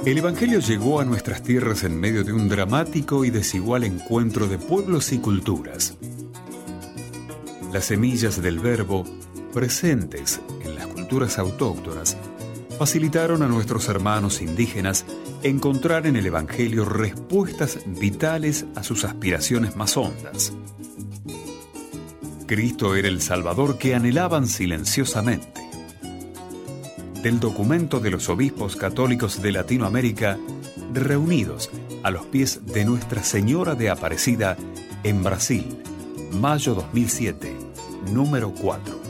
El Evangelio llegó a nuestras tierras en medio de un dramático y desigual encuentro de pueblos y culturas. Las semillas del Verbo, presentes en las culturas autóctonas, facilitaron a nuestros hermanos indígenas encontrar en el Evangelio respuestas vitales a sus aspiraciones más hondas. Cristo era el Salvador que anhelaban silenciosamente. Del documento de los obispos católicos de Latinoamérica, reunidos a los pies de Nuestra Señora de Aparecida en Brasil, mayo 2007, número 4.